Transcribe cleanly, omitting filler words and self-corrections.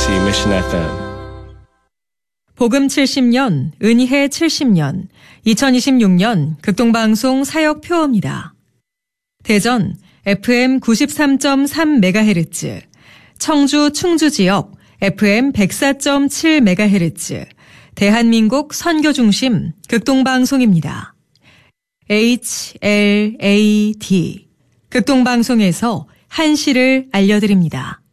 KBC Mission FM. 복음 70년, 은혜 70년, 2026년 극동방송 사역표어입니다. 대전 FM 93.3MHz, 청주 충주지역 FM 104.7MHz, 대한민국 선교중심 극동방송입니다. HLAD, 극동방송에서 한시를 알려드립니다.